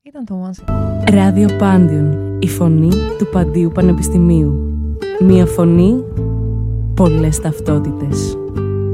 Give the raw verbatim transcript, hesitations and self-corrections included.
Ήταν το Once. Ράδιο Πάντιον, η φωνή του Παντίου Πανεπιστημίου. Μία φωνή, πολλές ταυτότητες.